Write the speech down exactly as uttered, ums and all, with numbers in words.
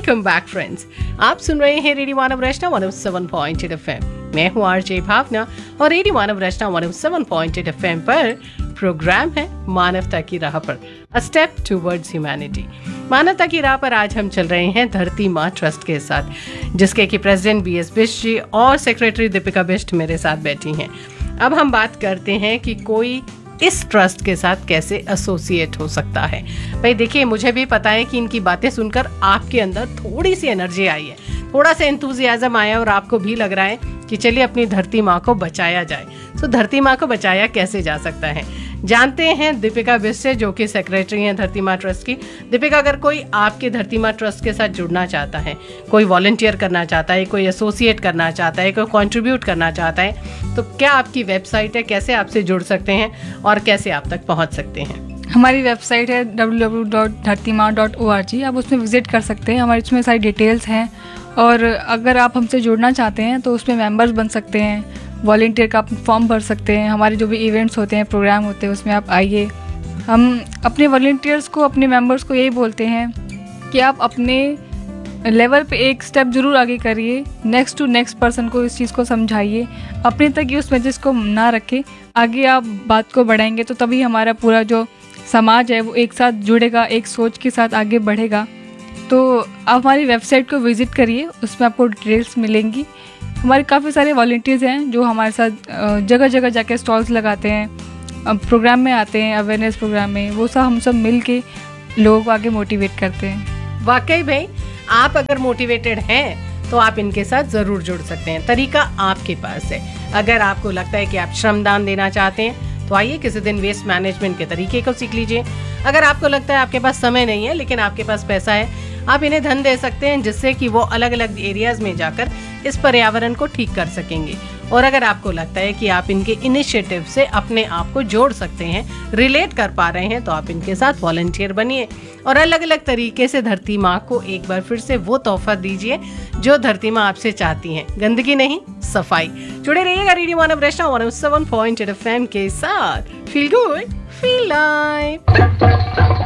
Welcome back friends. आप सुन रहे हैं रेडियो मानव रचना one O seven point eight F M. मैं हूँ आरजे भावना और रेडियो मानव रचना one O seven point eight F M पर प्रोग्राम है मानवता की राह पर, अ स्टेप टुवर्ड्स ह्यूमैनिटी। मानवता की राह पर आज हम चल रहे हैं धरती माँ ट्रस्ट के साथ, जिसके कि प्रेसिडेंट बी एस बिष्ट जी और सेक्रेटरी दीपिका बिष्ट मेरे साथ बैठी हैं। अब हम बात करते हैं कि कोई इस ट्रस्ट के साथ कैसे एसोसिएट हो सकता है। भाई देखिए, मुझे भी पता है कि इनकी बातें सुनकर आपके अंदर थोड़ी सी एनर्जी आई है, थोड़ा सा एंथुजियाज्म आया और आपको भी लग रहा है कि चलिए अपनी धरती माँ को बचाया जाए। तो धरती माँ को बचाया कैसे जा सकता है, जानते हैं दीपिका बिष्ट से, जो कि सेक्रेटरी हैं धरती माँ ट्रस्ट की। दीपिका, अगर कोई आपके धरती माँ ट्रस्ट के साथ जुड़ना चाहता है, कोई वॉलंटियर करना चाहता है, कोई एसोसिएट करना चाहता है, कोई कंट्रीब्यूट करना चाहता है, तो क्या आपकी वेबसाइट है, कैसे आपसे जुड़ सकते हैं और कैसे आप तक पहुँच सकते हैं? हमारी वेबसाइट है डब्ल्यू डब्ल्यू डब्ल्यू डॉट धरती माँ डॉट ओ आर जी। आप उसमें विजिट कर सकते हैं, हमारे उसमें सारी डिटेल्स हैं। और अगर आप हमसे जुड़ना चाहते हैं तो उसमें मेंबर्स बन सकते हैं, वॉलंटियर का फॉर्म भर सकते हैं। हमारे जो भी इवेंट्स होते हैं, प्रोग्राम होते हैं, उसमें आप आइए। हम अपने वॉलंटियर्स को, अपने मेंबर्स को यही बोलते हैं कि आप अपने लेवल पे एक स्टेप जरूर आगे करिए, नेक्स्ट टू नेक्स्ट पर्सन को इस चीज़ को समझाइए, अपने तक ही उस मैसेज को ना रखें। आगे आप बात को बढ़ाएंगे तो तभी हमारा पूरा जो समाज है वो एक साथ जुड़ेगा, एक सोच के साथ आगे बढ़ेगा। तो आप हमारी वेबसाइट को विज़िट करिए, उसमें आपको डिटेल्स मिलेंगी। हमारे काफ़ी सारे वॉलंटियर्स हैं जो हमारे साथ जगह जगह जाके स्टॉल्स लगाते हैं, प्रोग्राम में आते हैं, अवेयरनेस प्रोग्राम में। वो सब हम सब मिल के लोगों को आगे मोटिवेट करते हैं। वाकई भाई, आप अगर मोटिवेटेड हैं तो आप इनके साथ ज़रूर जुड़ सकते हैं। तरीका आपके पास है। अगर आपको लगता है कि आप श्रमदान देना चाहते हैं तो आइए किसी दिन वेस्ट मैनेजमेंट के तरीके को सीख लीजिए। अगर आपको लगता है आपके पास समय नहीं है लेकिन आपके पास पैसा है, आप इन्हें धन दे सकते हैं, जिससे कि वो अलग अलग एरियाज में जाकर इस पर्यावरण को ठीक कर सकेंगे। और अगर आपको लगता है कि आप इनके इनिशिएटिव से अपने आप को जोड़ सकते हैं, रिलेट कर पा रहे हैं, तो आप इनके साथ वॉलंटियर बनिए और अलग अलग तरीके से धरती माँ को एक बार फिर से वो तोहफा दीजिए जो धरती माँ आपसे चाहती हैं, गंदगी नहीं, सफाई। जुड़े रहिएगा रेडियो मानव रचना one O seven point eight F M के साथ। Feel good, feel live.